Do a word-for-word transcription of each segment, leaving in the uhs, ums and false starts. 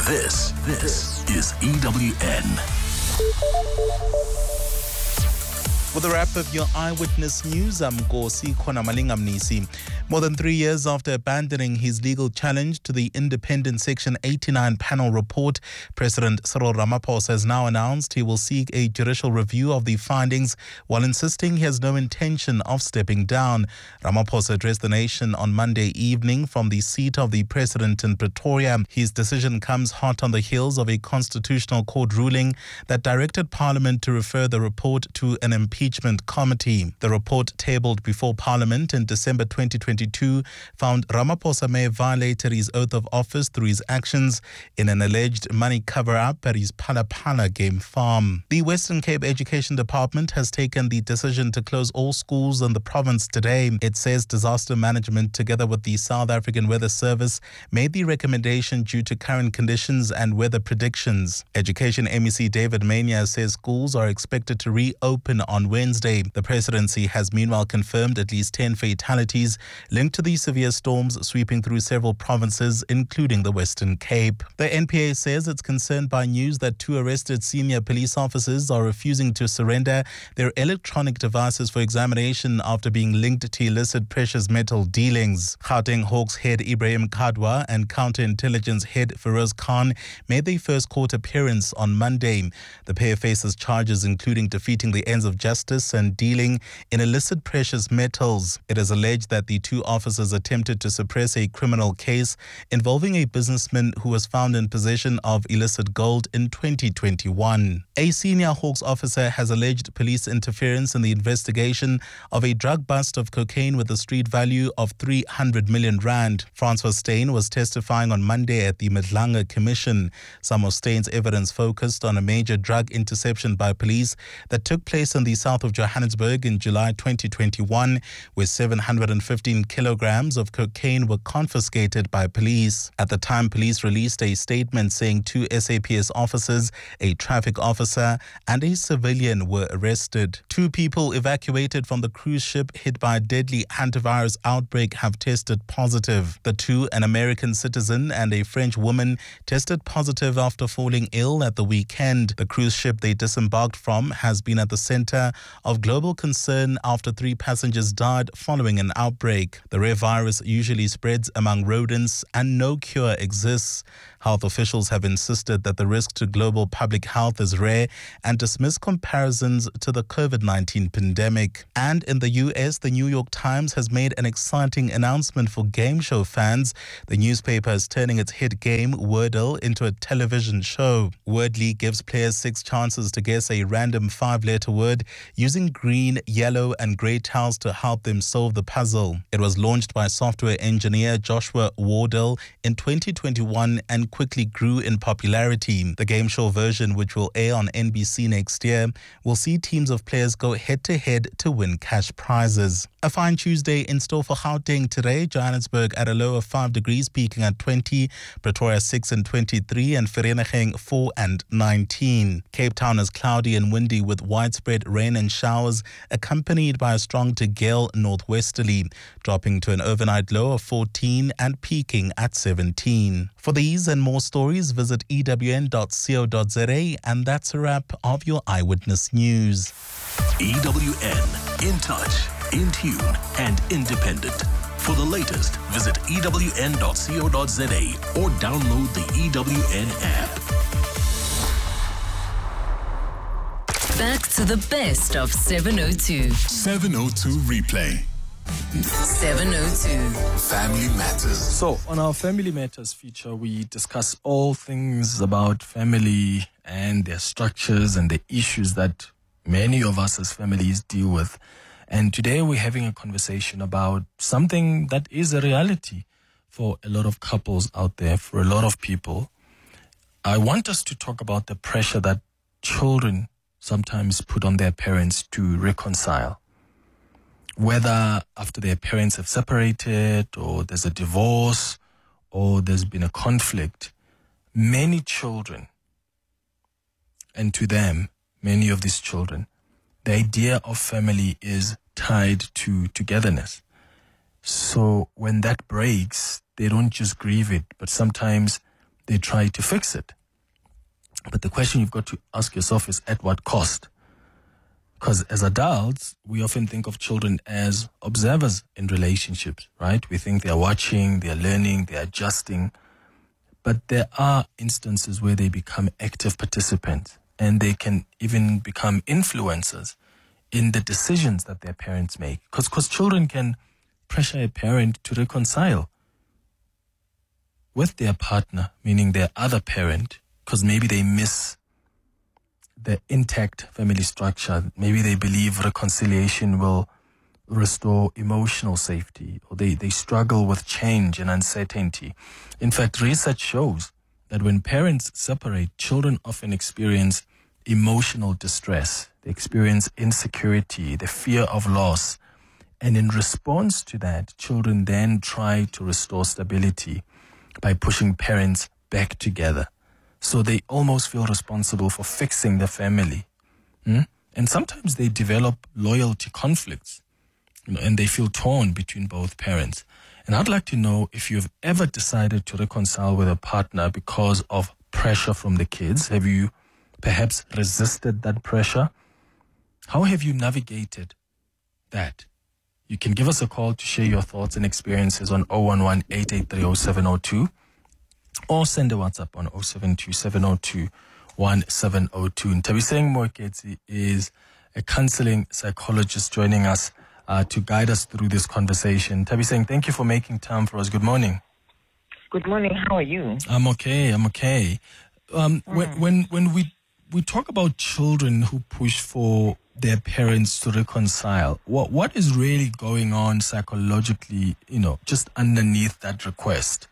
This, this is E W N. With a wrap of your Eyewitness News, I'm Nkosi Khona Mnisi. More than three years after abandoning his legal challenge to the independent Section eighty-nine panel report, President Cyril Ramaphosa has now announced he will seek a judicial review of the findings while insisting he has no intention of stepping down. Ramaphosa addressed the nation on Monday evening from the seat of the president in Pretoria. His decision comes hot on the heels of a constitutional court ruling that directed Parliament to refer the report to an impeachment committee. The report tabled before Parliament in December twenty twenty-two found Ramaphosa may have violated his oath of office through his actions in an alleged money cover-up at his Phala Phala game farm. The Western Cape Education Department has taken the decision to close all schools in the province today. It says disaster management, together with the South African Weather Service, made the recommendation due to current conditions and weather predictions. Education M E C David Mania says schools are expected to reopen on Wednesday. The presidency has meanwhile confirmed at least ten fatalities linked to the severe storms sweeping through several provinces, including the Western Cape. The N P A says it's concerned by news that two arrested senior police officers are refusing to surrender their electronic devices for examination after being linked to illicit precious metal dealings. Gauteng Hawks head Ibrahim Kadwa and counterintelligence head Feroz Khan made their first court appearance on Monday. The pair faces charges including defeating the ends of justice and dealing in illicit precious metals. It is alleged that the two officers attempted to suppress a criminal case involving a businessman who was found in possession of illicit gold in twenty twenty-one. A senior Hawks officer has alleged police interference in the investigation of a drug bust of cocaine with a street value of three hundred million rand. Francois Steyn was testifying on Monday at the Madlanga Commission. Some of Steyn's evidence focused on a major drug interception by police that took place in the south of Johannesburg in July twenty twenty-one, where seven hundred fifteen kilograms of cocaine were confiscated by police. At the time, police released a statement saying two S A P S officers, a traffic officer, and a civilian were arrested. Two people evacuated from the cruise ship hit by a deadly hantavirus outbreak have tested positive. The two, an American citizen and a French woman, tested positive after falling ill at the weekend. The cruise ship they disembarked from has been at the center of global concern after three passengers died following an outbreak. The rare virus usually spreads among rodents and no cure exists. Health officials have insisted that the risk to global public health is rare and dismiss comparisons to the COVID nineteen pandemic. And in the U S, the New York Times has made an exciting announcement for game show fans. The newspaper is turning its hit game, Wordle, into a television show. Wordly gives players six chances to guess a random five-letter word using green, yellow, and grey tiles to help them solve the puzzle. It was launched by software engineer Joshua Wardell in twenty twenty-one and quickly grew in popularity. The game show version, which will air on N B C next year, will see teams of players go head-to-head to win cash prizes. A fine Tuesday in store for Gauteng today. Johannesburg at a low of five degrees, peaking at twenty. Pretoria six and twenty-three, and Vereeniging four and nineteen. Cape Town is cloudy and windy with widespread rain and showers, accompanied by a strong to gale northwesterly, dropping to an overnight low of fourteen and peaking at seventeen. For these and more stories, visit E W N dot co dot za, and that's a wrap of your Eyewitness News. E W N, in touch, in tune, and independent. For the latest, visit E W N dot co dot za or download the E W N app. Back to the best of seven oh two. seven oh two Replay. seven oh two. Family Matters. So, on our Family Matters feature, we discuss all things about family and their structures and the issues that many of us as families deal with. And today we're having a conversation about something that is a reality for a lot of couples out there, for a lot of people. I want us to talk about the pressure that children sometimes put on their parents to reconcile. Whether after their parents have separated, or there's a divorce, or there's been a conflict, many children, and to them, many of these children, the idea of family is tied to togetherness. So when that breaks, they don't just grieve it, but sometimes they try to fix it. But the question you've got to ask yourself is, at what cost? Because as adults, we often think of children as observers in relationships, right? We think they're watching, they're learning, they're adjusting. But there are instances where they become active participants, and they can even become influencers in the decisions that their parents make. Because because children can pressure a parent to reconcile with their partner, meaning their other parent, because maybe they miss the intact family structure. Maybe they believe reconciliation will restore emotional safety, or they, they struggle with change and uncertainty. In fact, research shows that when parents separate, children often experience emotional distress. They experience insecurity, the fear of loss. And in response to that, children then try to restore stability by pushing parents back together. So they almost feel responsible for fixing the family. Hmm? And sometimes they develop loyalty conflicts, you know, and they feel torn between both parents. And I'd like to know if you've ever decided to reconcile with a partner because of pressure from the kids. Have you perhaps resisted that pressure? How have you navigated that? You can give us a call to share your thoughts and experiences on zero one one, eight eight three, zero seven zero two. Or send a WhatsApp on zero seven two, seven zero two, one seven zero two. And Thabiseng Moeketsi is a counseling psychologist joining us uh, to guide us through this conversation. Thabiseng, thank you for making time for us. Good morning. Good morning. How are you? I'm okay. I'm okay. Um, mm. when, when when we we talk about children who push for their parents to reconcile, what what is really going on psychologically, you know, just underneath that request?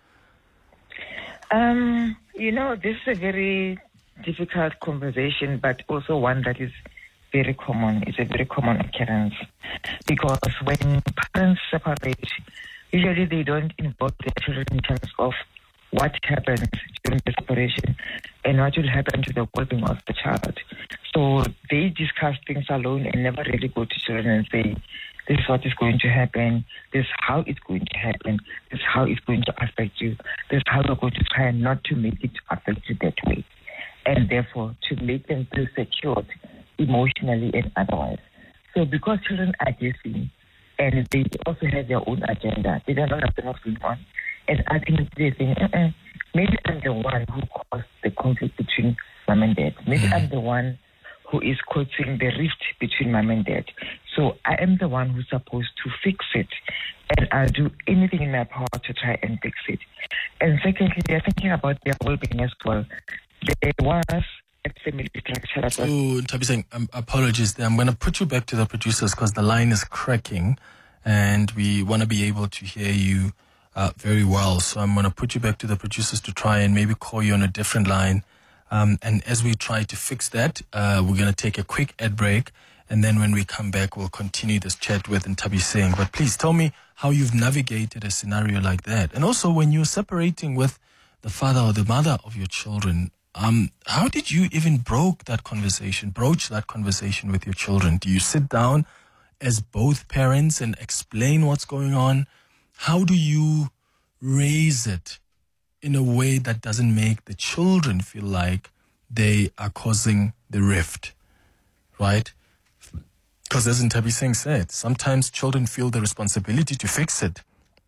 Um, you know, this is a very difficult conversation, but also one that is very common. It's a very common occurrence because when parents separate, usually they don't involve their children in terms of what happens during the separation and what will happen to the well-being of the child. So they discuss things alone and never really go to children and say, this is what is going to happen, this is how it's going to happen, this is how it's going to affect you, this is how we're going to try not to make it affect you that way. And therefore, to make them feel secured emotionally and otherwise. So because children are guessing and they also have their own agenda, they don't know what's going on. And ultimately they think, uh-uh, maybe I'm the one who caused the conflict between mom and dad. Maybe I'm the one who is causing the rift between mom and dad. So I am the one who's supposed to fix it. And I'll do anything in my power to try and fix it. And secondly, they're thinking about their well-being as well. There was a family structure as well. Oh, Thabiseng, um, apologies there. I'm going to put you back to the producers because the line is cracking and we want to be able to hear you uh, very well. So I'm going to put you back to the producers to try and maybe call you on a different line. Um, and as we try to fix that, uh, we're going to take a quick ad break. And then when we come back, we'll continue this chat with Thabiseng. But please tell me how you've navigated a scenario like that. And also when you're separating with the father or the mother of your children, um, how did you even broach that conversation, broach that conversation with your children? Do you sit down as both parents and explain what's going on? How do you raise it in a way that doesn't make the children feel like they are causing the rift, right? Because as Thabiseng said, sometimes children feel the responsibility to fix it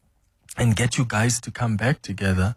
and get you guys to come back together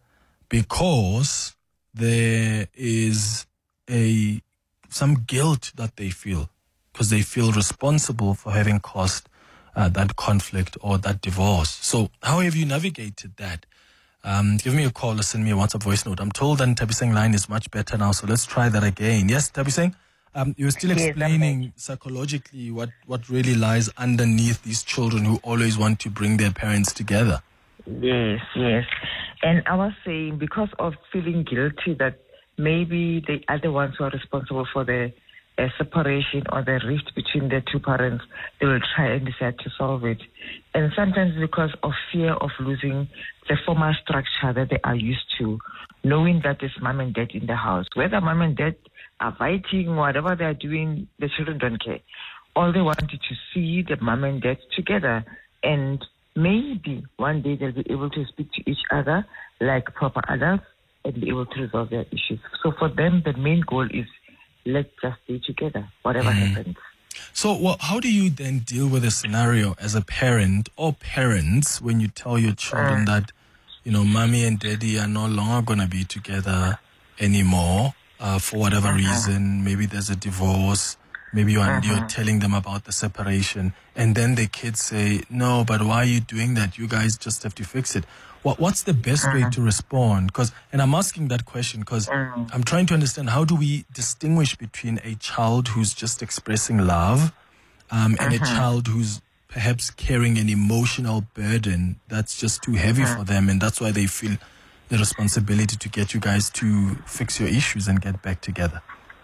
because there is a some guilt that they feel because they feel responsible for having caused uh, that conflict or that divorce. So how have you navigated that? Um, give me a call or send me a WhatsApp voice note. I'm told that Thabiseng line is much better now, so let's try that again. Yes, Thabiseng? Um, you were still explaining yes, psychologically what, what really lies underneath these children who always want to bring their parents together. Yes, yes. And I was saying because of feeling guilty that maybe they are the ones who are responsible for the uh, separation or the rift between the two parents, they will try and decide to solve it. And sometimes because of fear of losing the formal structure that they are used to, knowing that there's mom and dad in the house. Whether mom and dad are fighting, whatever they're doing, the children don't care. All they wanted to see the mom and dad together. And maybe one day they'll be able to speak to each other like proper adults and be able to resolve their issues. So for them, the main goal is let's just stay together, whatever mm. happens. So well, how do you then deal with a scenario as a parent or parents when you tell your children mm. that, you know, mommy and daddy are no longer going to be together anymore uh, for whatever uh-huh. reason? Maybe there's a divorce. Maybe you're, uh-huh. you're telling them about the separation. And then the kids say, no, but why are you doing that? You guys just have to fix it. What, what's the best uh-huh. way to respond? Because, and I'm asking that question because uh-huh. I'm trying to understand, how do we distinguish between a child who's just expressing love um, and uh-huh. a child who's perhaps carrying an emotional burden that's just too heavy uh-huh. for them, and that's why they feel the responsibility to get you guys to fix your issues and get back together?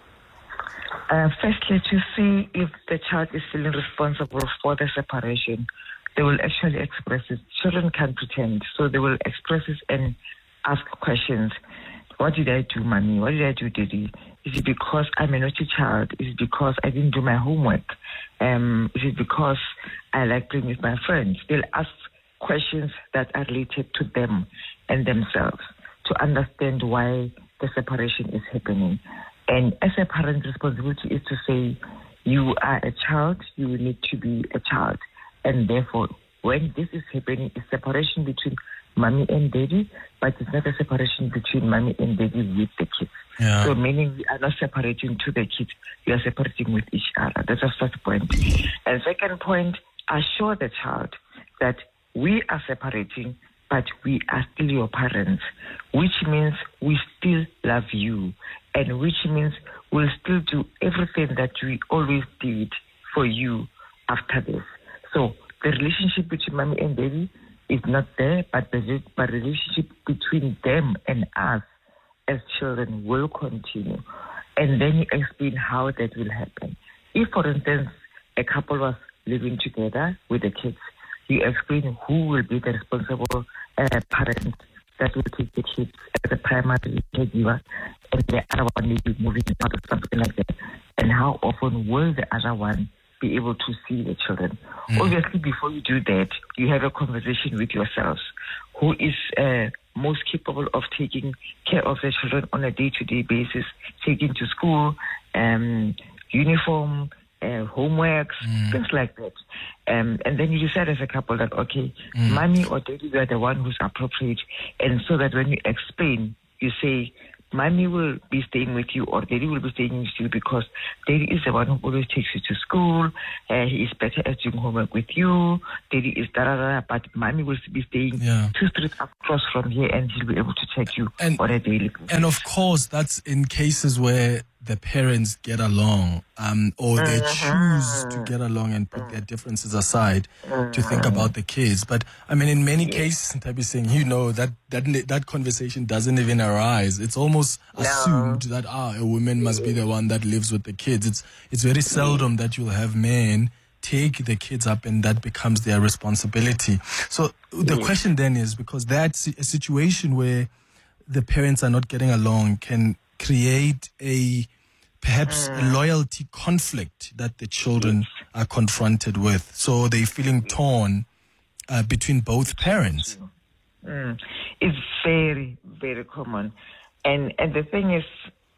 Uh, firstly, to see if the child is feeling responsible for the separation, they will actually express it. Children can't pretend, so they will express it and ask questions. What did I do, mommy? What did I do, daddy? Is it because I'm a naughty child? Is it because I didn't do my homework? Um, is it because I like playing with my friends? They'll ask questions that are related to them and themselves to understand why the separation is happening. And as a parent's responsibility is to say, you are a child, you need to be a child. And therefore, when this is happening, it's separation between mommy and daddy, but it's not a separation between mommy and daddy with the kids. Yeah. So meaning we are not separating to the kids, we are separating with each other. That's the first point. And second point, assure the child that we are separating, but we are still your parents, which means we still love you, and which means we'll still do everything that we always did for you after this. So the relationship between mommy and daddy is not there, but the but relationship between them and us as children will continue. And then you explain how that will happen. If, for instance, a couple was living together with the kids, you explain who will be the responsible uh, parent that will take the kids as a primary caregiver, and the other one may be moving out or something like that. And how often will the other one be able to see the children? Mm. Obviously, before you do that, you have a conversation with yourselves. Who is uh, most capable of taking care of the children on a day-to-day basis, taking to school, um, uniform, uh, homeworks, mm. things like that. Um, and then you decide as a couple that, okay, mm. mommy or daddy, you are the one who's appropriate. And so that when you explain, you say, mommy will be staying with you or daddy will be staying with you because daddy is the one who always takes you to school. Uh, he is better at doing homework with you. Daddy is da da da, but mommy will be staying yeah. two streets across from here, and he'll be able to take you and, on a daily basis. And of course, that's in cases where the parents get along, um, or they uh-huh. choose to get along and put their differences aside uh-huh. to think about the kids. But I mean, in many yes. cases, I'd saying, you know, that that that conversation doesn't even arise. It's almost no. assumed that ah, a woman must be the one that lives with the kids. It's it's very seldom that you'll have men take the kids up and that becomes their responsibility. So the yes. question then is, because that's a situation where the parents are not getting along can create a perhaps mm. a loyalty conflict that the children are confronted with. So they're feeling torn uh, between both parents. Mm. It's very, very common. And and the thing is,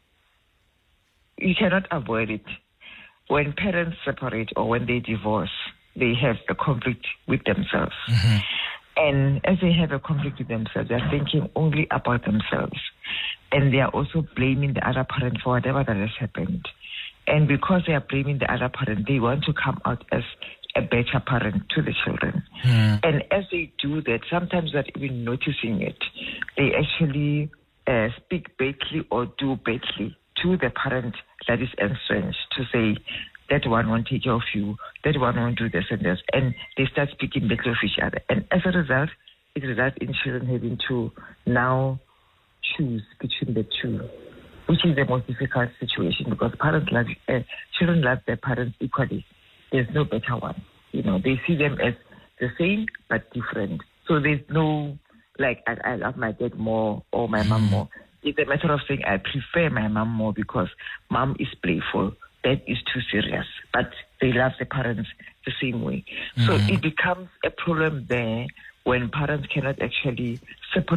you cannot avoid it. When parents separate or when they divorce, they have a conflict with themselves. Mm-hmm. And as they have a conflict with themselves, they're thinking only about themselves. And they are also blaming the other parent for whatever that has happened. And because they are blaming the other parent, they want to come out as a better parent to the children. Mm. And as they do that, sometimes without even noticing it, they actually uh, speak badly or do badly to the parent that is estranged, to say, that one won't take care of you, that one won't do this and this. And they start speaking badly of each other. And as a result, it results in children having to now choose between the two, which is the most difficult situation because parents love, uh, children love their parents equally. There's no better one. You know, they see them as the same but different. So there's no, like, I, I love my dad more or my mom more. It's a matter of saying I prefer my mom more because mom is playful, dad is too serious, but they love the parents the same way. Mm-hmm. So it becomes a problem there when parents cannot actually separate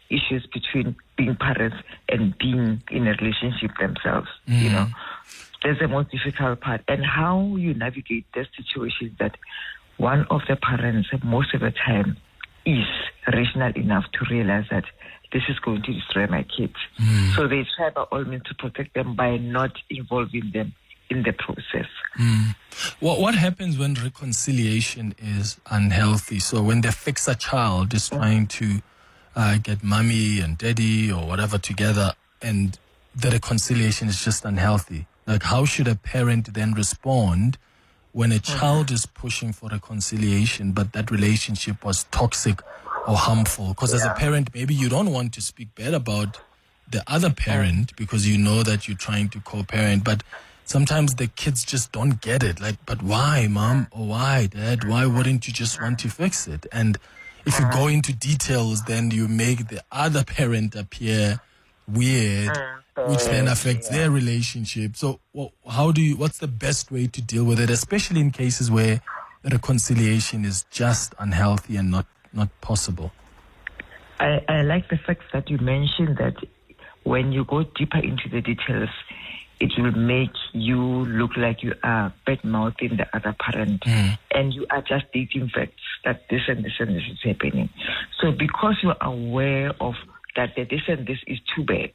issues between being parents and being in a relationship themselves, mm. you know. That's the most difficult part. And how you navigate that situation is that one of the parents, most of the time, is rational enough to realize that this is going to destroy my kids. Mm. So they try by all means to protect them by not involving them in the process. Mm. What, what happens when reconciliation is unhealthy? So when the fixer child is trying to uh, get mommy and daddy or whatever together and the reconciliation is just unhealthy. Like, how should a parent then respond when a child is pushing for reconciliation, but that relationship was toxic or harmful? Because yeah. as a parent, maybe you don't want to speak bad about the other parent because you know that you're trying to co-parent, but sometimes the kids just don't get it. Like, but why, mom? Or why, dad? Why wouldn't you just want to fix it? And if you go into details, then you make the other parent appear weird, which then affects their relationship. So well, how do you, what's the best way to deal with it, especially in cases where reconciliation is just unhealthy and not, not possible? I, I like the fact that you mentioned that when you go deeper into the details, it will make you look like you are bad-mouthing the other parent, mm. and you are just stating facts that this and this and this is happening. So because you are aware of that the this and this is too bad,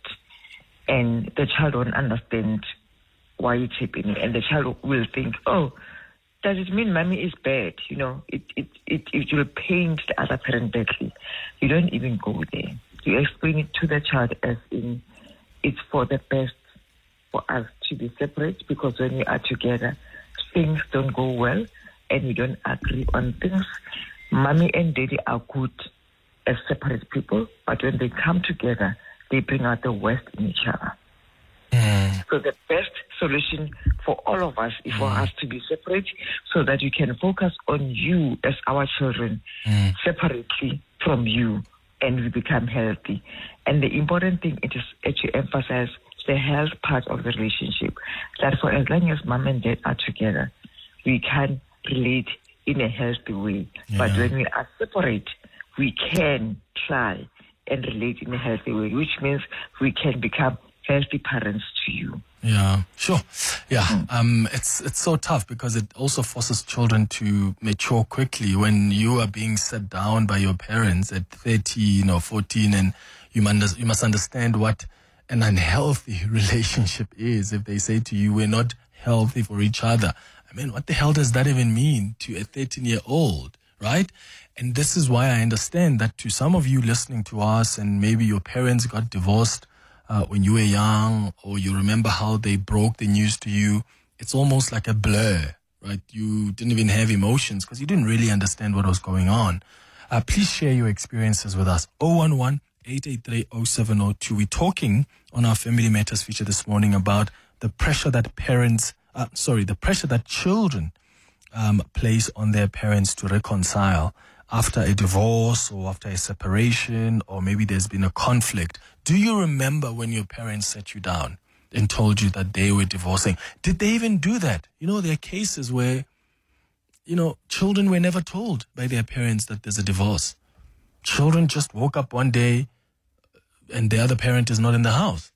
and the child won't understand why it's happening, and the child will think, oh, does it mean mommy is bad? You know, it, it, it, it will paint the other parent badly. You don't even go there. You explain it to the child as in, it's for the best for us to be separate, because when we are together, things don't go well and we don't agree on things. Mommy and daddy are good as separate people, but when they come together, they bring out the worst in each other. Mm. So the best solution for all of us is for mm. us to be separate so that you can focus on you as our children mm. separately from you, and we become healthy. And the important thing is to emphasize the health part of the relationship, that for as long as mom and dad are together, we can relate in a healthy way. Yeah. But when we are separate, we can try and relate in a healthy way, which means we can become healthy parents to you. Yeah, sure. Yeah, mm. um, it's it's so tough because it also forces children to mature quickly. When you are being set down by your parents at thirteen or fourteen, and you must, you must understand what an unhealthy relationship is. If they say to you, we're not healthy for each other, I mean, what the hell does that even mean to a thirteen-year-old, right? And this is why I understand that to some of you listening to us, and maybe your parents got divorced uh, when you were young, or you remember how they broke the news to you, it's almost like a blur, right? You didn't even have emotions because you didn't really understand what was going on. Uh, please share your experiences with us. oh one one, eight eight three, oh seven oh two. We're talking on our Family Matters feature this morning about the pressure that parents, uh, sorry, the pressure that children um, place on their parents to reconcile after a divorce or after a separation, or maybe there's been a conflict. Do you remember when your parents sat you down and told you that they were divorcing? Did they even do that? You know, there are cases where, you know, children were never told by their parents that there's a divorce. Children just woke up one day and the other parent is not in the house.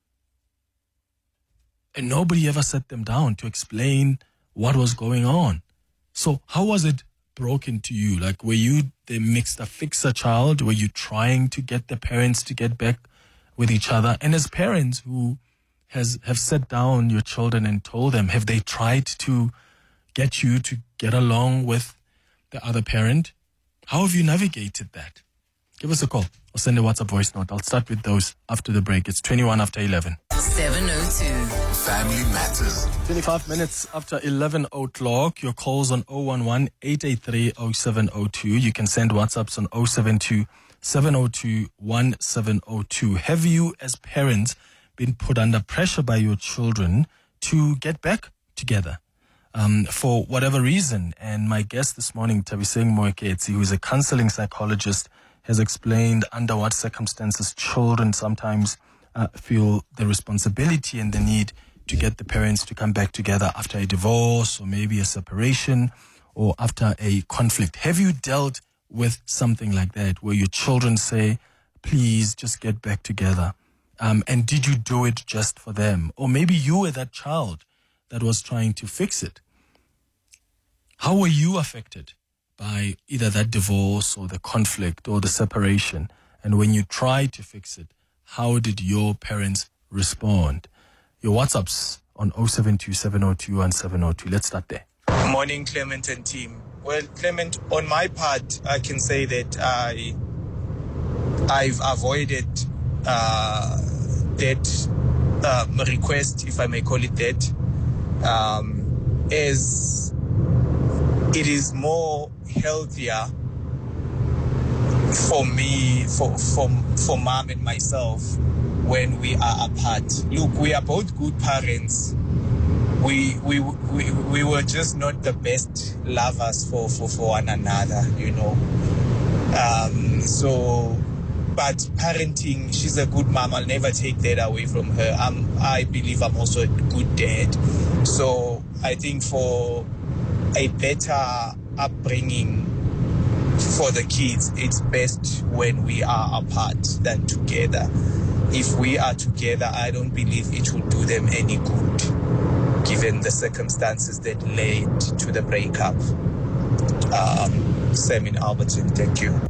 And nobody ever sat them down to explain what was going on. So how was it broken to you? Like, were you the mixed fixer child? Were you trying to get the parents to get back with each other? And as parents who has have sat down your children and told them, have they tried to get you to get along with the other parent? How have you navigated that? Give us a call or send a WhatsApp voice note. I'll start with those after the break. It's twenty-one after eleven. seven oh two. Family Matters. twenty-five minutes after eleven o'clock. Your calls on oh one one, eight eight three, oh seven oh two. You can send WhatsApps on oh seven two, seven oh two, one seven oh two. Have you, as parents, been put under pressure by your children to get back together um, for whatever reason? And my guest this morning, Thabiseng Moeketsi, who is a counseling psychologist, has explained under what circumstances children sometimes uh, feel the responsibility and the need to get the parents to come back together after a divorce or maybe a separation or after a conflict. Have you dealt with something like that where your children say, please just get back together? Um, and did you do it just for them? Or maybe you were that child that was trying to fix it. How were you affected by either that divorce or the conflict or the separation? And when you tried to fix it, how did your parents respond? Your WhatsApps on oh seven two, seven oh two, one seven oh two. Let's start there. Morning, Clement and team. Well, Clement, on my part, I can say that I, I've avoided uh, that um, request, if I may call it that, um, as it is more healthier for me, for, for, for mom and myself when we are apart. Look, we are both good parents. We, we we we were just not the best lovers for, for, for one another, you know. Um, so, but parenting, she's a good mom. I'll never take that away from her. I'm, I believe I'm also a good dad. So I think for a better upbringing for the kids, it's best when we are apart than together. If we are together, I don't believe it will do them any good, given the circumstances that led to the breakup. Um, Sam in Alberton, thank you.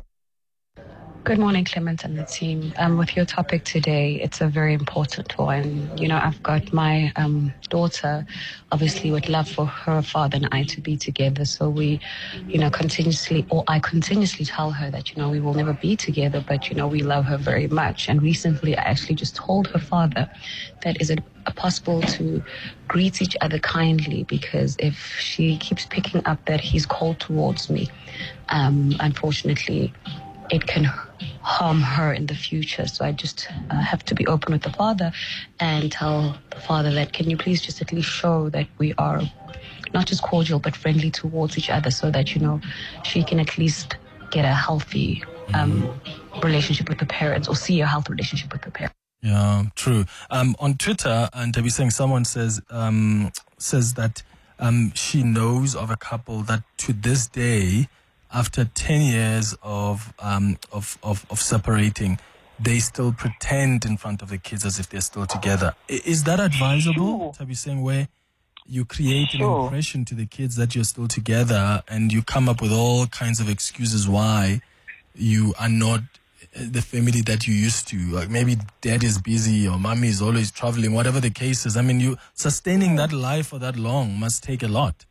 Good morning, Clement and the team. Um, with your topic today, it's a very important one. You know, I've got my um, daughter, obviously would love for her father and I to be together. So we, you know, continuously, or I continuously tell her that, you know, we will never be together, but, you know, we love her very much. And recently I actually just told her father that is it possible to greet each other kindly, because if she keeps picking up that he's cold towards me, um, unfortunately, it can harm her in the future. So I just uh, have to be open with the father and tell the father that, can you please just at least show that we are not just cordial but friendly towards each other, so that, you know, she can at least get a healthy um, relationship with the parents, or see a healthy relationship with the parents. Yeah, true. Um, on Twitter, and to be saying, someone says um, says that um, she knows of a couple that to this day, after ten years of, um, of, of, of separating, they still pretend in front of the kids as if they're still together. I- Is that advisable? Sure. To be saying where you create an Sure. impression to the kids that you're still together, and you come up with all kinds of excuses why you are not the family that you used to. Like maybe dad is busy or mommy is always traveling, whatever the case is. I mean, you sustaining that life for that long must take a lot.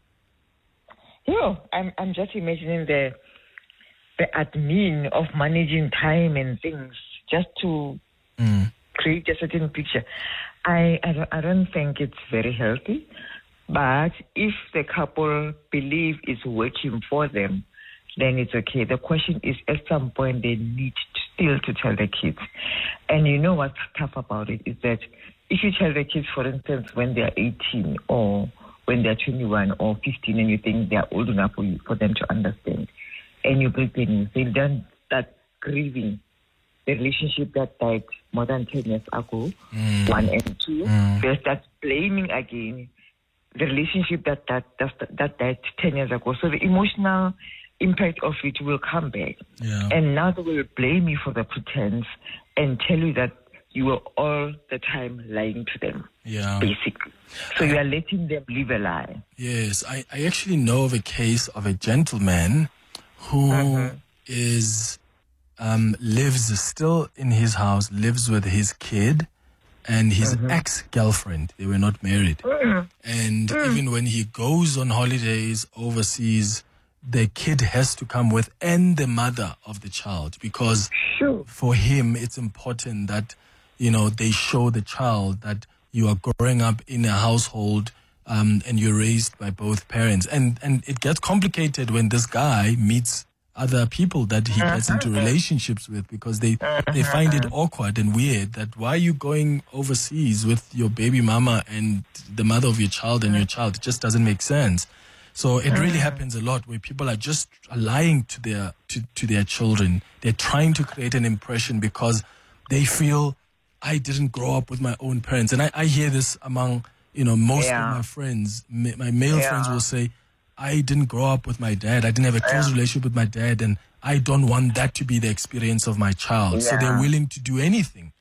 Yeah, I'm I'm just imagining the the admin of managing time and things just to Mm. create a certain picture. I I don't, I don't think it's very healthy. But if the couple believe it's working for them, then it's okay. The question is, at some point they need to still to tell the kids. And you know what's tough about it is that if you tell the kids, for instance, when they're eighteen or when they're twenty-one or fifteen, and you think they're old enough for you, for them to understand, and you break the news, they then start grieving the relationship that died more than ten years ago, Mm. one and two. Mm. They start blaming again the relationship that that, that that died ten years ago. So the emotional impact of it will come back. Yeah. And now they will blame you for the pretense and tell you that you were all the time lying to them, Yeah. basically. So you are letting them live a lie. Yes, I, I actually know of a case of a gentleman who is um, lives still in his house, lives with his kid and his ex-girlfriend. They were not married. And even when he goes on holidays overseas, the kid has to come with, and the mother of the child, because Sure. for him it's important that, you know, they show the child that you are growing up in a household um, and you're raised by both parents. And and it gets complicated when this guy meets other people that he gets into relationships with, because they, they find it awkward and weird that why are you going overseas with your baby mama and the mother of your child and your child? It just doesn't make sense. So it really happens a lot where people are just lying to their to, to their children. They're trying to create an impression because they feel, I didn't grow up with my own parents. And I, I hear this among, you know, most Yeah. of my friends. Ma- My male Yeah. friends will say, I didn't grow up with my dad. I didn't have a close yeah. relationship with my dad, and I don't want that to be the experience of my child. Yeah. So they're willing to do anything.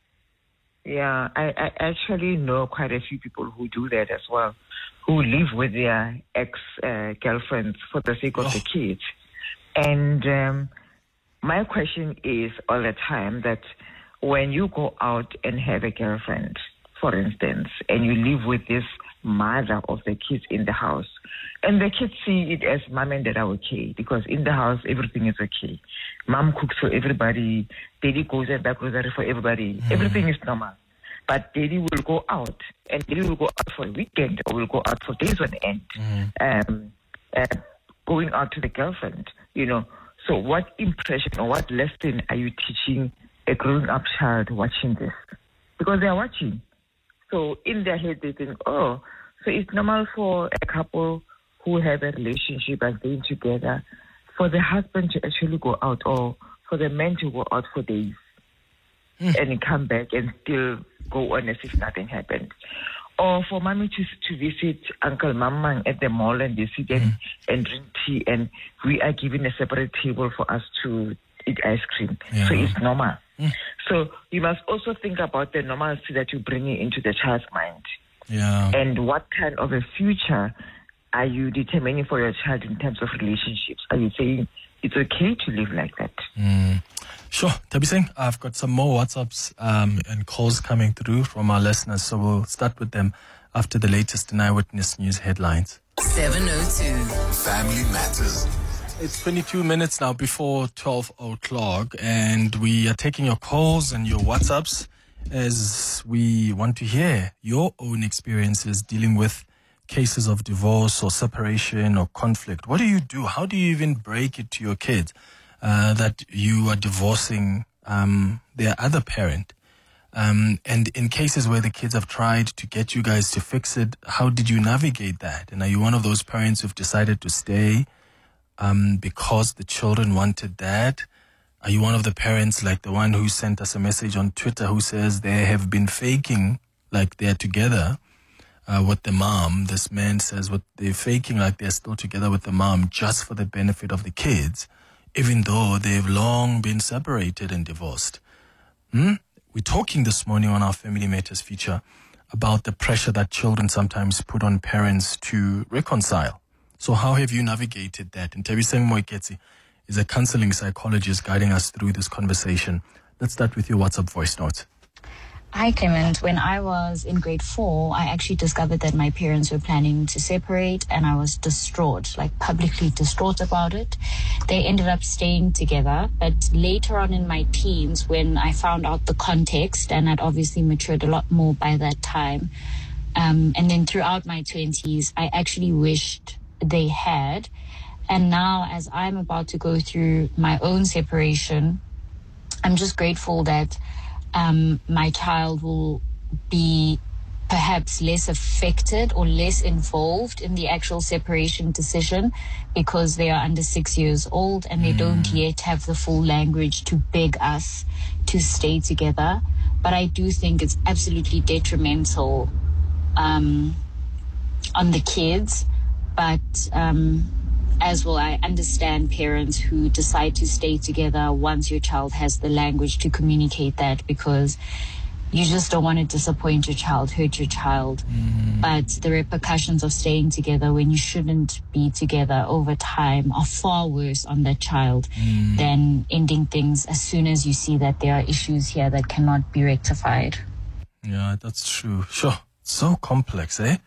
Yeah, I, I actually know quite a few people who do that as well, who live with their ex-girlfriends uh, for the sake of oh. the kids. And um, my question is all the time that when you go out and have a girlfriend, for instance, and you live with this mother of the kids in the house, and the kids see it as mom and dad are okay, because in the house everything is okay. Mom cooks for everybody, daddy goes and back grocery for everybody. Mm. Everything is normal. But daddy will go out, and daddy will go out for a weekend, or will go out for days on end, mm. um, uh, going out to the girlfriend, you know. So what impression or what lesson are you teaching a grown-up child watching this? Because they are watching. So in their head they think, oh, so it's normal for a couple who have a relationship and staying together for the husband to actually go out, or for the man to go out for days mm. and come back and still go on as if nothing happened. Or for mommy to to visit Uncle Mamang at the mall and they sit and, mm. and drink tea, and we are given a separate table for us to eat ice cream. Yeah. So it's normal. Mm. So you must also think about the normalcy that you're bringing into the child's mind. Yeah. And what kind of a future are you determining for your child in terms of relationships? Are you saying it's okay to live like that? Mm. Sure. Thabiseng, I've got some more WhatsApps um, and calls coming through from our listeners, so we'll start with them after the latest Eyewitness News headlines. seven oh two Family Matters. It's twenty-two minutes now before twelve o'clock, and we are taking your calls and your WhatsApps as we want to hear your own experiences dealing with cases of divorce or separation or conflict. What do you do? How do you even break it to your kids uh, that you are divorcing um, their other parent? Um, and in cases where the kids have tried to get you guys to fix it, how did you navigate that? And are you one of those parents who've decided to stay um, because the children wanted that? Are you one of the parents like the one who sent us a message on Twitter who says they have been faking like they're together uh, with the mom? This man says what they're faking like they're still together with the mom just for the benefit of the kids, even though they've long been separated and divorced. Hmm? We're talking this morning on our Family Matters feature about the pressure that children sometimes put on parents to reconcile. So how have you navigated that? And Thabiseng Moeketsi is a counseling psychologist guiding us through this conversation. Let's start with your WhatsApp voice note. Hi, Clement. When I was in grade four, I actually discovered that my parents were planning to separate, and I was distraught, like publicly distraught about it. They ended up staying together, but later on in my teens, when I found out the context, and I'd obviously matured a lot more by that time, um, and then throughout my twenties, I actually wished they had. And now, as I'm about to go through my own separation, I'm just grateful that um, my child will be perhaps less affected or less involved in the actual separation decision because they are under six years old and they mm. don't yet have the full language to beg us to stay together. But I do think it's absolutely detrimental um, on the kids. But um, as well, I understand parents who decide to stay together once your child has the language to communicate that, because you just don't want to disappoint your child, hurt your child. Mm. But the repercussions of staying together when you shouldn't be together over time are far worse on that child mm. than ending things as soon as you see that there are issues here that cannot be rectified. Yeah, that's true. Sure. So complex, eh?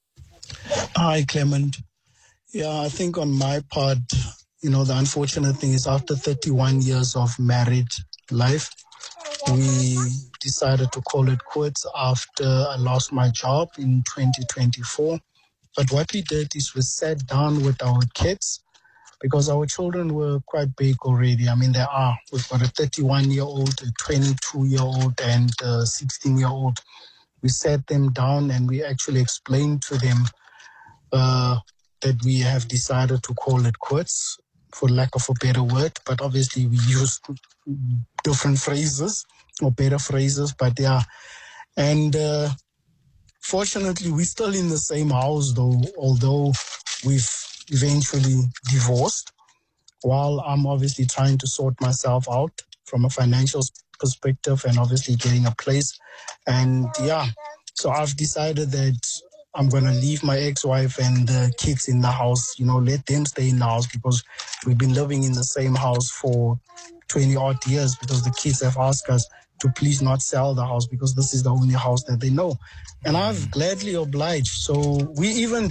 Hi, Clement. Yeah, I think on my part, you know, the unfortunate thing is after thirty-one years of married life, we decided to call it quits after I lost my job in twenty twenty-four. But what we did is we sat down with our kids because our children were quite big already. I mean, they are. We've got a thirty-one-year-old, a twenty-two-year-old, and a sixteen-year-old. We sat them down and we actually explained to them uh, that we have decided to call it quits, for lack of a better word. But obviously we used different phrases or better phrases. But yeah, and uh, fortunately we're still in the same house, though, although we've eventually divorced while I'm obviously trying to sort myself out from a financial perspective and obviously getting a place. And yeah, so I've decided that I'm going to leave my ex-wife and the kids in the house, you know, let them stay in the house because we've been living in the same house for twenty odd years because the kids have asked us to please not sell the house because this is the only house that they know. And I've gladly obliged. So we even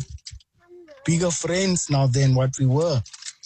bigger friends now than what we were.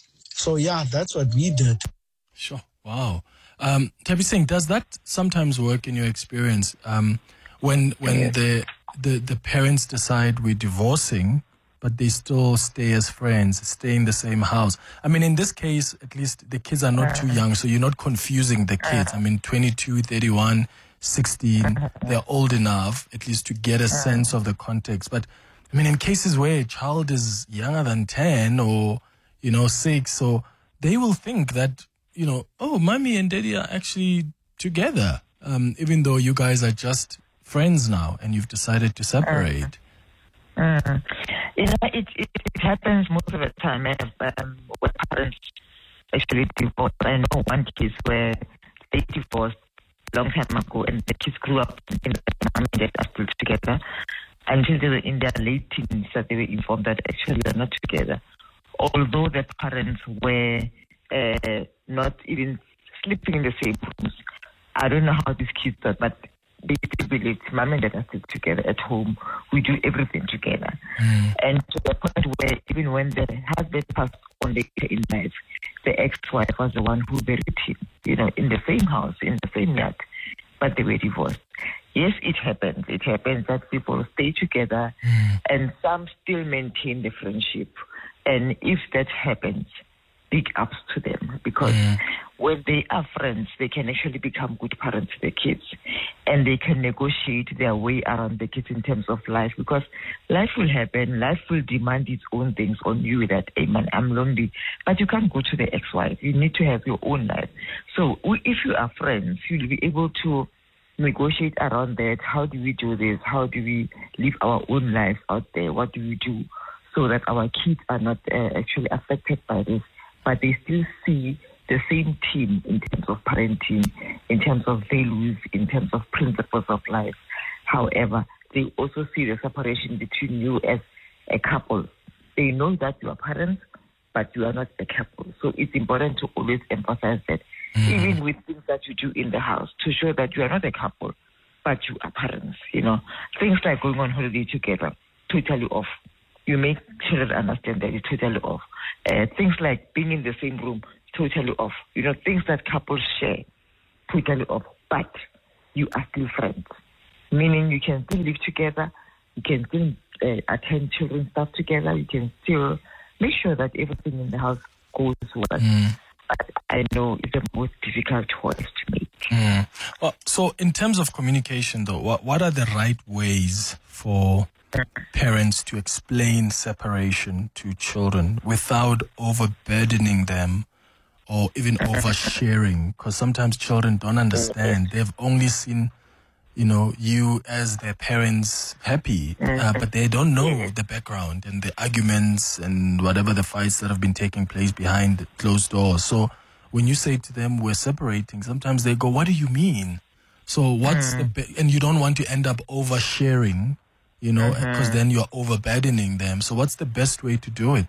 So yeah, that's what we did. Sure. Wow. Um, Thabiseng, does that sometimes work in your experience? Um, when when yeah. the, the the parents decide we're divorcing, but they still stay as friends, stay in the same house. I mean, in this case, at least the kids are not too young, so you're not confusing the kids. I mean, twenty-two, thirty-one, sixteen, they're old enough at least to get a sense of the context. But I mean, in cases where a child is younger than ten or, you know, six, so they will think that, you know, oh, mommy and daddy are actually together, um, even though you guys are just friends now and you've decided to separate. Uh, uh, you know, it, it it happens most of the time. Um, when parents actually divorce. I know one case where they divorced a long time ago, and the kids grew up in the mom and dad are still together until they were in their late teens that they were informed that actually they're not together. Although the parents were uh, not even sleeping in the same rooms. I don't know how these kids are, but they still believe mom and dad are still together at home. We do everything together. Mm. And to the point where even when the husband passed on later in life, the ex-wife was the one who buried him, you know, in the same house, in the same yard, but they were divorced. Yes, it happens. It happens that people stay together mm. and some still maintain the friendship. And if that happens, big ups to them, because mm. when they are friends, they can actually become good parents to their kids, and they can negotiate their way around the kids in terms of life, because life will happen, life will demand its own things on you that, hey man, I'm lonely, but you can't go to the ex-wife. You need to have your own life. So if you are friends, you'll be able to negotiate around that. How do we do this? How do we live our own lives out there? What do we do so that our kids are not uh, actually affected by this, but they still see the same team in terms of parenting, in terms of values, in terms of principles of life. However, they also see the separation between you as a couple. They know that you are parents, but you are not a couple. So it's important to always emphasize that, mm. even with things that you do in the house, to show that you are not a couple, but you are parents. You know, things like going on holiday together, totally off. You make children understand that it's totally off. Uh, things like being in the same room, totally off. You know, things that couples share, totally off. But you are still friends. Meaning you can still live together, you can still uh, attend children's stuff together, you can still make sure that everything in the house goes well. Mm. But I know it's the most difficult choice to make. Mm. Well, so in terms of communication though, what, what are the right ways for parents to explain separation to children without overburdening them or even oversharing? Because sometimes children don't understand. They've only seen, you know, you as their parents happy, uh, but they don't know the background and the arguments and whatever the fights that have been taking place behind closed doors. So when you say to them, we're separating, sometimes they go, what do you mean? So what's mm. the, be- and you don't want to end up oversharing, you know, because mm-hmm. then you're overburdening them. So what's the best way to do it?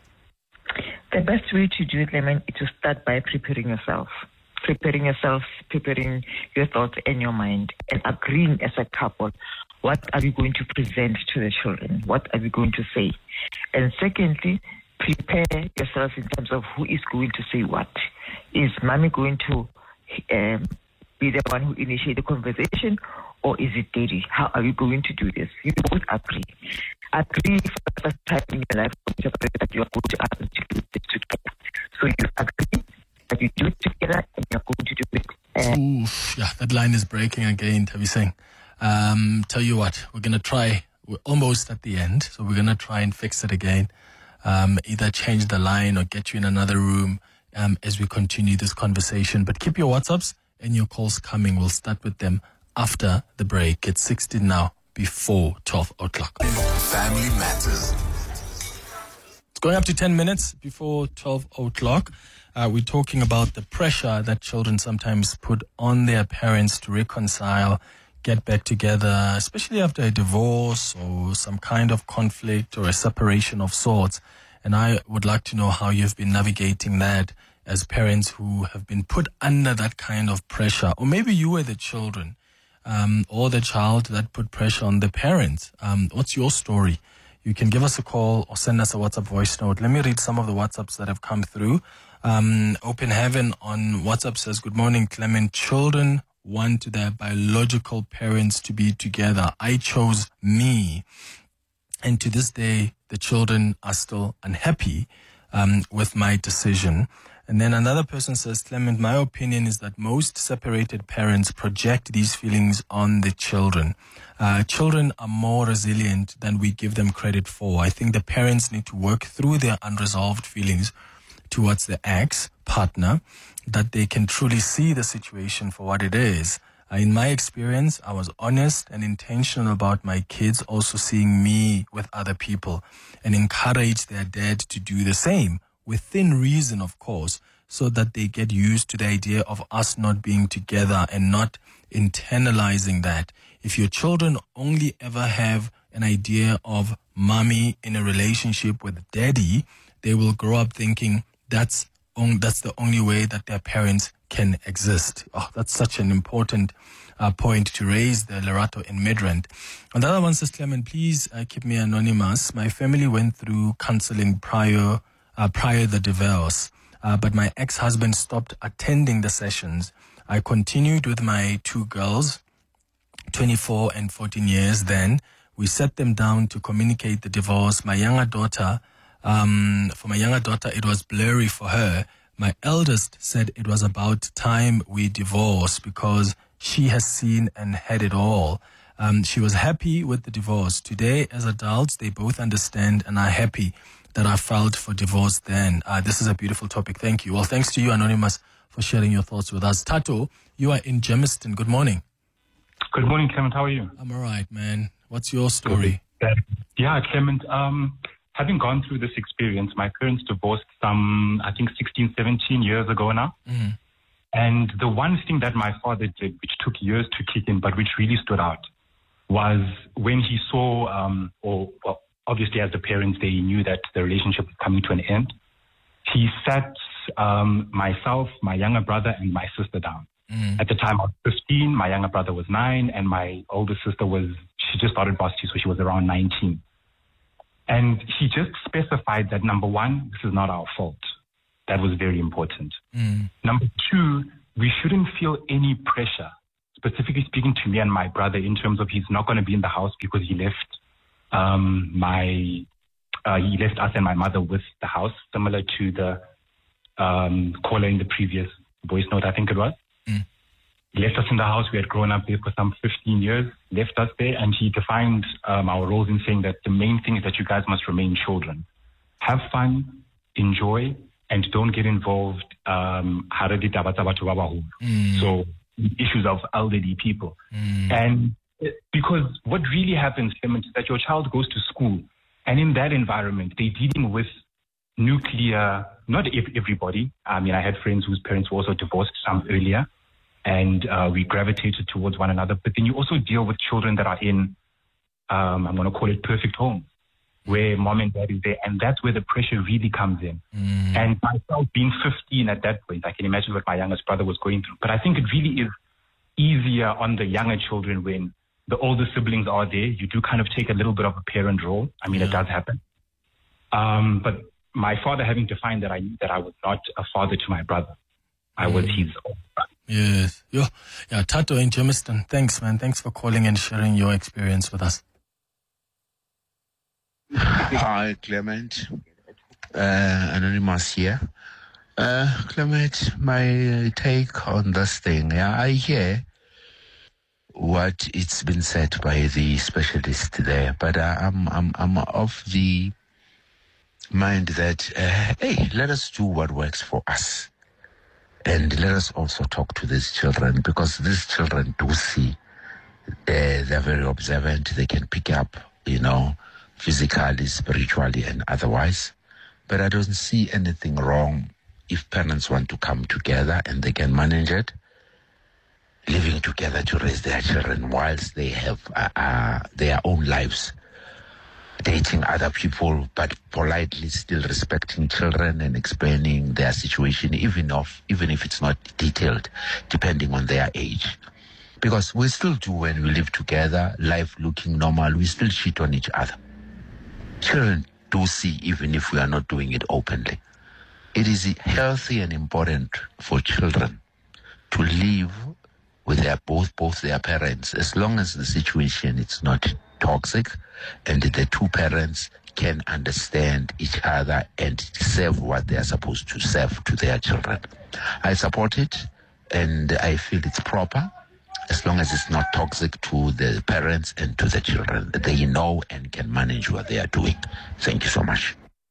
The best way to do it, Lemon, is to start by preparing yourself. Preparing yourself, preparing your thoughts and your mind, and agreeing as a couple, what are we going to present to the children? What are we going to say? And secondly, prepare yourself in terms of who is going to say what. Is mommy going to um, be the one who initiate the conversation, or is it daddy? How are we going to do this? You both agree. Agree for the first time in your life that you are going to ask to do this together. So you agree that you do it together and you're going to do it. Uh, Oof, yeah, that line is breaking again, Thabiseng. Um, tell you what, we're going to try. We're almost at the end, so we're going to try and fix it again. Um, either change the line or get you in another room um, as we continue this conversation. But keep your WhatsApps and your calls coming. We'll start with them after the break. It's sixteen now, before twelve o'clock. Family Matters. It's going up to ten minutes before twelve o'clock. Uh, we're talking about the pressure that children sometimes put on their parents to reconcile, get back together, especially after a divorce or some kind of conflict or a separation of sorts. And I would like to know how you've been navigating that as parents who have been put under that kind of pressure. Or maybe you were the children um, or the child that put pressure on the parents. Um, what's your story? You can give us a call or send us a WhatsApp voice note. Let me read some of the WhatsApps that have come through. Um, Open Heaven on WhatsApp says, good morning, Clement. Children want their biological parents to be together. I chose me. And to this day, the children are still unhappy um, with my decision. And then another person says, Clement, my opinion is that most separated parents project these feelings on the children. Uh, children are more resilient than we give them credit for. I think the parents need to work through their unresolved feelings towards the ex-partner, that they can truly see the situation for what it is. Uh, in my experience, I was honest and intentional about my kids also seeing me with other people and encourage their dad to do the same, within reason, of course, so that they get used to the idea of us not being together and not internalizing that. If your children only ever have an idea of mommy in a relationship with daddy, they will grow up thinking that's on, that's the only way that their parents can exist. Oh, that's such an important uh, point to raise, the Lerato in Midrand. And the other one says, Clement, please uh, keep me anonymous. My family went through counseling prior uh, prior the divorce, uh, but my ex-husband stopped attending the sessions. I continued with my two girls, twenty-four and fourteen years then. We sat them down to communicate the divorce. My younger daughter, um, for my younger daughter, it was blurry for her. My eldest said it was about time we divorced because she has seen and had it all. Um, she was happy with the divorce. Today, as adults, they both understand and are happy that I filed for divorce then. Uh, this is a beautiful topic. Thank you. Well, thanks to you, Anonymous, for sharing your thoughts with us. Tato, you are in Germiston. Good morning. Good morning, Clement. How are you? I'm all right, man. What's your story? Yeah, Clement, um, having gone through this experience, my parents divorced some, I think, sixteen, seventeen years ago now. Mm. And the one thing that my father did, which took years to kick in, but which really stood out, was when he saw, um, or well, obviously as the parents, they knew that the relationship was coming to an end. He sat um, myself, my younger brother, and my sister down. Mm. At the time I was fifteen, my younger brother was nine, and my older sister was, she just started varsity, so she was around nineteen. And he just specified that, number one, this is not our fault. That was very important. Mm. Number two, we shouldn't feel any pressure, specifically speaking to me and my brother, in terms of he's not going to be in the house because he left um, my, uh, he left us and my mother with the house, similar to the um, caller in the previous voice note, I think it was. Mm. He left us in the house. We had grown up there for some fifteen years, left us there, and he defined um, our roles in saying that the main thing is that you guys must remain children. Have fun, enjoy, and don't get involved um, mm. so issues of elderly people. Mm. And because what really happens, Clement, is that your child goes to school, and in that environment, they're dealing with nuclear, not everybody. I mean, I had friends whose parents were also divorced, some earlier, and uh, we gravitated towards one another. But then you also deal with children that are in, um, I'm going to call it perfect homes, where mom and dad is there, and that's where the pressure really comes in. Mm. And myself being fifteen at that point, I can imagine what my youngest brother was going through. But I think it really is easier on the younger children when the older siblings are there. You do kind of take a little bit of a parent role. I mean, yeah. It does happen. Um, but my father having to find that I knew that I was not a father to my brother. I was his own brother. Yes. Yo, yeah, Tato in Germiston. Thanks, man. Thanks for calling and sharing your experience with us. Hi, Clement. Uh, Anonymous here. Uh, Clement, my take on this thing, yeah, I hear what it's been said by the specialist there, but uh, I'm, I'm, I'm of the mind that, uh, hey, let us do what works for us. And let us also talk to these children, because these children do see, uh, they're very observant, they can pick up, you know, physically, spiritually, and otherwise. But I don't see anything wrong if parents want to come together and they can manage it, living together to raise their children whilst they have uh, uh, their own lives, dating other people, but politely still respecting children and explaining their situation, even if, even if it's not detailed, depending on their age. Because we still do when we live together, life looking normal, we still cheat on each other. Children do see, even if we are not doing it openly. It is healthy and important for children to live with their both both their parents, as long as the situation is not toxic and the two parents can understand each other and serve what they are supposed to serve to their children. I support it and I feel it's proper, as long as it's not toxic to the parents and to the children. They know and can manage what they are doing. Thank you so much.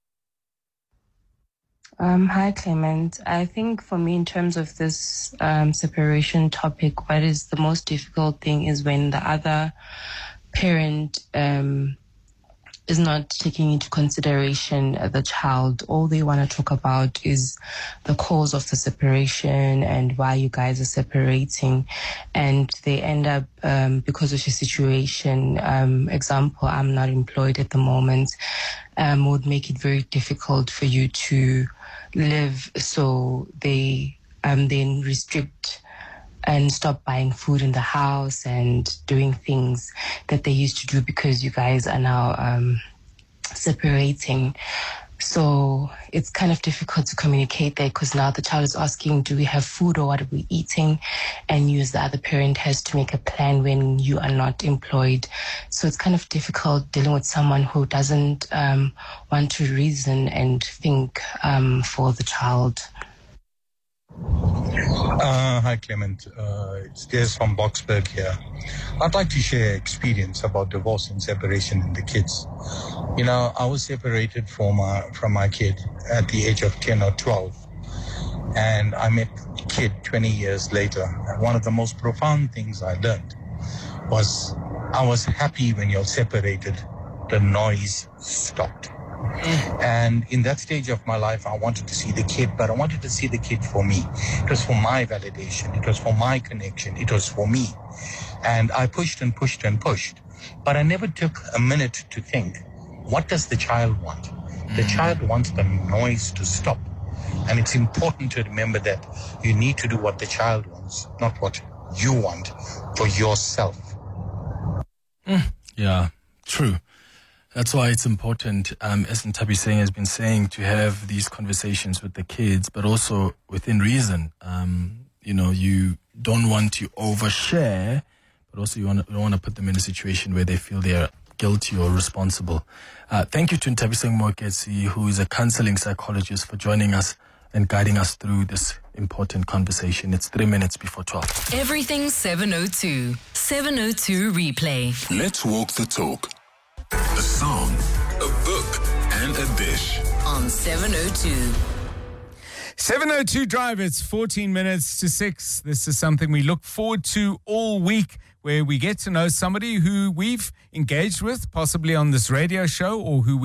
Um, hi, Clement. I think for me, in terms of this um, separation topic, what is the most difficult thing is when the other parent um, is not taking into consideration uh, the child. All they want to talk about is the cause of the separation and why you guys are separating. And they end up, um, because of your situation, um, example, I'm not employed at the moment, um, would make it very difficult for you to live. So they um, then restrict and stop buying food in the house and doing things that they used to do because you guys are now um, separating. So it's kind of difficult to communicate there because now the child is asking, do we have food or what are we eating? And you as the other parent has to make a plan when you are not employed. So it's kind of difficult dealing with someone who doesn't um, want to reason and think um, for the child. Uh, hi, Clement. Uh, it's Des from Boksburg here. I'd like to share experience about divorce and separation in the kids. You know, I was separated from my, from my kid at the age of ten or twelve. And I met the kid twenty years later. And one of the most profound things I learned was I was happy when you're separated, the noise stopped. And in that stage of my life, I wanted to see the kid, but I wanted to see the kid for me. It was for my validation. It was for my connection. It was for me. And I pushed and pushed and pushed. But I never took a minute to think, what does the child want? The child wants the noise to stop. And it's important to remember that you need to do what the child wants, not what you want for yourself. Mm, yeah, true. That's why it's important, um, as Ntabi saying has been saying, to have these conversations with the kids, but also within reason. Um, you know, you don't want to overshare, but also you, want to, you don't want to put them in a situation where they feel they are guilty or responsible. Uh, thank you to Ntabi Moketsi, who is a counseling psychologist, for joining us and guiding us through this important conversation. It's three minutes before twelve. Everything seven oh two. seven oh two replay. Let's walk the talk. A song, a book, and a dish. On seven oh two. seven oh two Drive, it's fourteen minutes to six. This is something we look forward to all week, where we get to know somebody who we've engaged with, possibly on this radio show, or who we